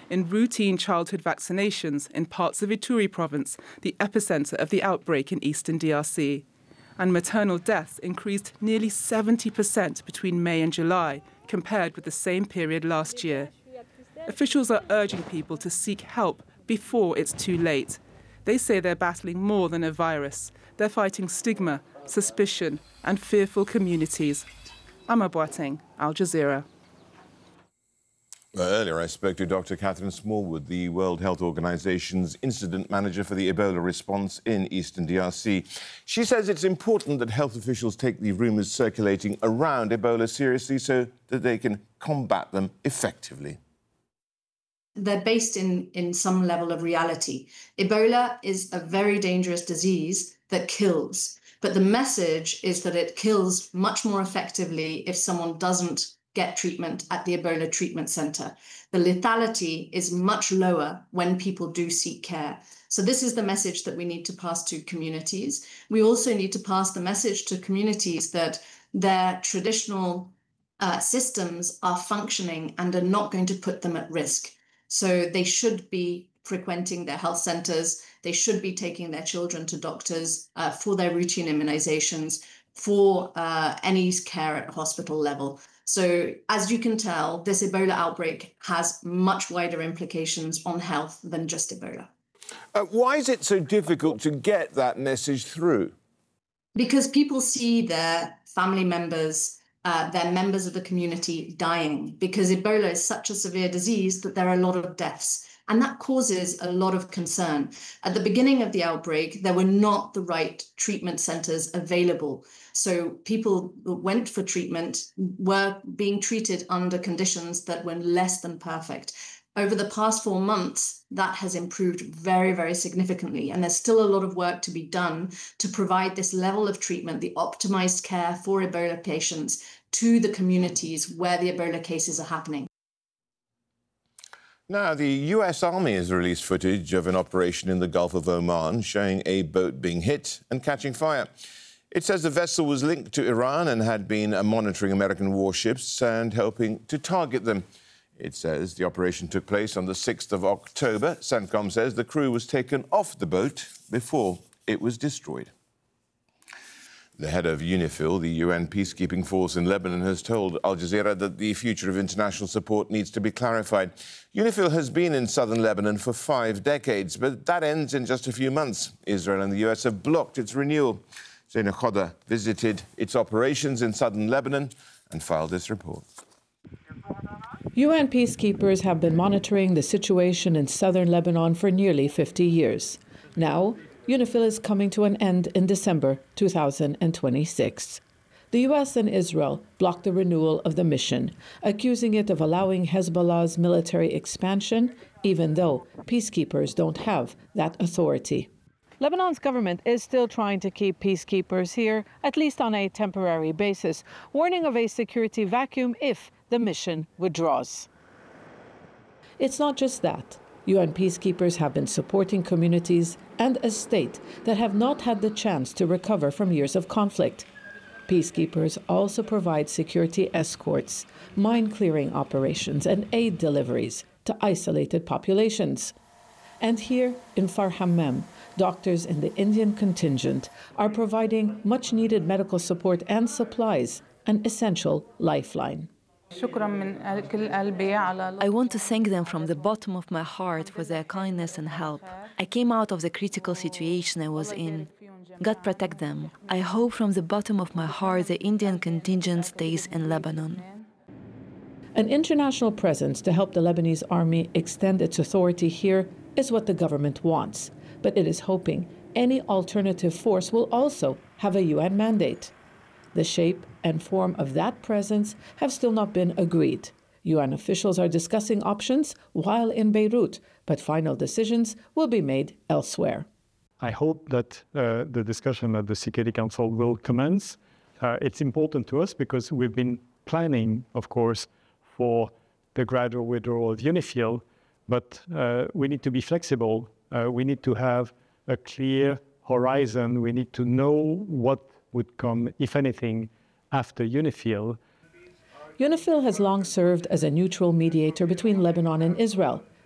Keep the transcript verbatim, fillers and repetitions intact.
in routine childhood vaccinations in parts of Ituri province, the epicenter of the outbreak in eastern D R C. And maternal deaths increased nearly seventy percent between May and July, compared with the same period last year. Officials are urging people to seek help before it's too late. They say they're battling more than a virus. They're fighting stigma, suspicion, and fearful communities. Amma Boateng, Al Jazeera. Well, earlier I spoke to Doctor Catherine Smallwood, the World Health Organization's incident manager for the Ebola response in eastern D R C. She says it's important that health officials take the rumours circulating around Ebola seriously so that they can combat them effectively. They're based in, in some level of reality. Ebola is a very dangerous disease that kills, but the message is that it kills much more effectively if someone doesn't get treatment at the Ebola treatment center. The lethality is much lower when people do seek care. So this is the message that we need to pass to communities. We also need to pass the message to communities that their traditional uh, systems are functioning and are not going to put them at risk. So they should be frequenting their health centers. They should be taking their children to doctors uh, for their routine immunizations, for uh, any care at hospital level. So as you can tell, this Ebola outbreak has much wider implications on health than just Ebola. Uh, why is it so difficult to get that message through? Because people see their family members, uh, their members of the community dying, because Ebola is such a severe disease that there are a lot of deaths. And that causes a lot of concern. At the beginning of the outbreak, there were not the right treatment centers available. So people who went for treatment were being treated under conditions that were less than perfect. Over the past four months, that has improved very, very significantly. And there's still a lot of work to be done to provide this level of treatment, the optimized care for Ebola patients, to the communities where the Ebola cases are happening. Now, the U S Army has released footage of an operation in the Gulf of Oman showing a boat being hit and catching fire. It says the vessel was linked to Iran and had been monitoring American warships and helping to target them. It says the operation took place on the sixth of October. CENTCOM says the crew was taken off the boat before it was destroyed. The head of UNIFIL, the U N peacekeeping force in Lebanon, has told Al Jazeera that the future of international support needs to be clarified. UNIFIL has been in southern Lebanon for five decades, but that ends in just a few months. Israel and the U S have blocked its renewal. Zaina Khoda visited its operations in southern Lebanon and filed this report. U N peacekeepers have been monitoring the situation in southern Lebanon for nearly fifty years. Now, UNIFIL is coming to an end in December two thousand twenty-six. The U S and Israel blocked the renewal of the mission, accusing it of allowing Hezbollah's military expansion, even though peacekeepers don't have that authority. Lebanon's government is still trying to keep peacekeepers here, at least on a temporary basis, warning of a security vacuum if the mission withdraws. It's not just that. U N peacekeepers have been supporting communities and a state that have not had the chance to recover from years of conflict. Peacekeepers also provide security escorts, mine-clearing operations, and aid deliveries to isolated populations. And here in Farhammam, doctors in the Indian contingent are providing much-needed medical support and supplies, an essential lifeline. I want to thank them from the bottom of my heart for their kindness and help. I came out of the critical situation I was in. God protect them. I hope from the bottom of my heart the Indian contingent stays in Lebanon. An international presence to help the Lebanese army extend its authority here is what the government wants, but it is hoping any alternative force will also have a U N mandate. The shape and form of that presence have still not been agreed. U N officials are discussing options while in Beirut, but final decisions will be made elsewhere. I hope that uh, the discussion at the Security Council will commence. Uh, it's important to us because we've been planning, of course, for the gradual withdrawal of UNIFIL, but uh, we need to be flexible. Uh, we need to have a clear horizon. We need to know what would come, if anything, after UNIFIL. UNIFIL has long served as a neutral mediator between Lebanon and Israel,